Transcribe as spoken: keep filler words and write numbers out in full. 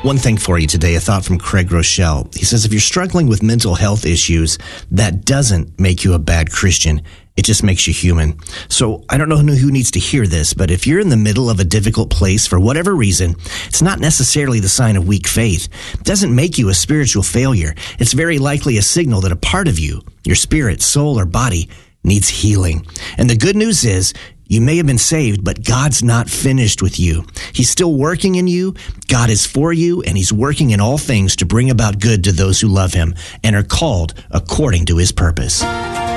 One thing for you today, a thought from Craig Rochelle. He says, if you're struggling with mental health issues, that doesn't make you a bad Christian. It just makes you human. So I don't know who needs to hear this, but if you're in the middle of a difficult place for whatever reason, it's not necessarily the sign of weak faith. It doesn't make you a spiritual failure. It's very likely a signal that a part of you, your spirit, soul, or body, needs healing. And the good news is, you may have been saved, but God's not finished with you. He's still working in you. God is for you, and he's working in all things to bring about good to those who love him and are called according to his purpose.